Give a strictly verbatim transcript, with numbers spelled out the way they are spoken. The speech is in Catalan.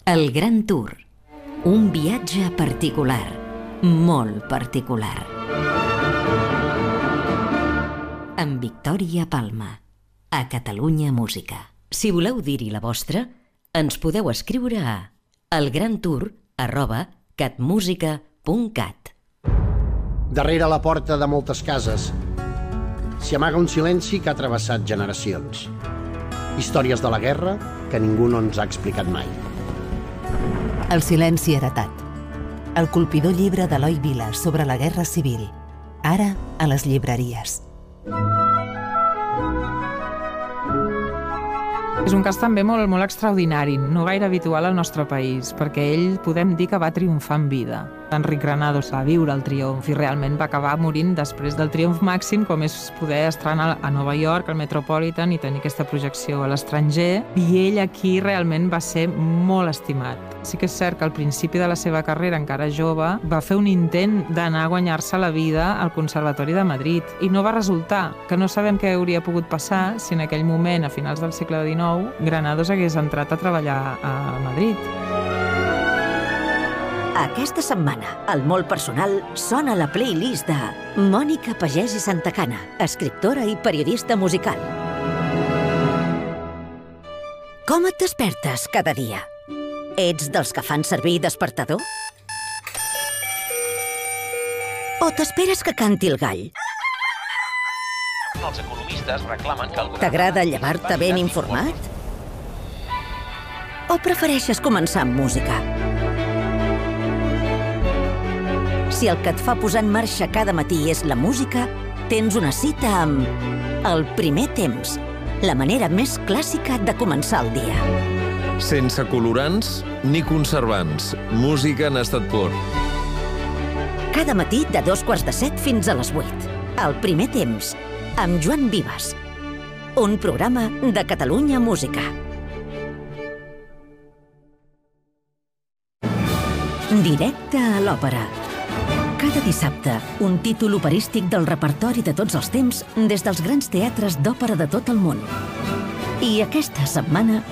El Gran Tour. Un viatge particular, molt particular. Amb Victòria Palma, a Catalunya Música. Si voleu dir-hi la vostra, ens podeu escriure a elgrantour arroba catmusica punt cat. Darrere la porta de moltes cases s'hi amaga un silenci que ha travessat generacions. Històries de la guerra que ningú no ens ha explicat mai. El silenci heretat. El colpidor llibre d'Eloi Vila sobre la Guerra Civil. Ara a les llibreries. És un cas també molt, molt extraordinari, no gaire habitual al nostre país, perquè ell podem dir que va triomfar en vida. Enric Granados va viure el triomf i realment va acabar morint després del triomf màxim, com és poder estrenar a Nova York, al Metropolitan, i tenir aquesta projecció a l'estranger. I ell aquí realment va ser molt estimat. Sí que és cert que al principi de la seva carrera, encara jove, va fer un intent d'anar a guanyar-se la vida al Conservatori de Madrid i no va resultar, que no sabem què hauria pogut passar si en aquell moment, a finals del segle dinou, Granados hagués entrat a treballar a Madrid. Aquesta setmana, al Molt Personal, sona la playlist de Mònica Pagès i Santacana, escriptora i periodista musical. Com et despertes cada dia? Ets dels que fan servir despertador? O t'esperes que canti el gall? Els economistes reclamen que... T'agrada llevar-te ben informat? O prefereixes començar amb música? Si el que et fa posar en marxa cada matí és la música, tens una cita amb El Primer Temps, la manera més clàssica de començar el dia. Sense colorants ni conservants. Música en estat pur. Cada matí de dos quarts de set fins a les vuit. El Primer Temps, amb Joan Vives. Un programa de Catalunya Música. Directe a l'òpera. Cada dissabte, un títol operístic del repertori de tots els temps des dels grans teatres d'òpera de tot el món. I aquesta setmana,